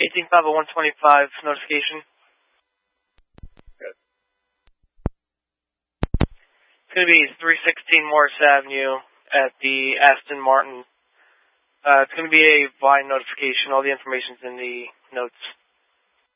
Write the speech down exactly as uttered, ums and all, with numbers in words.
eighteen five oh one twenty-five notification. Good. It's going to be three sixteen Morris Avenue at the Aston Martin. Uh, it's going to be a Vine notification. All the information's in the notes.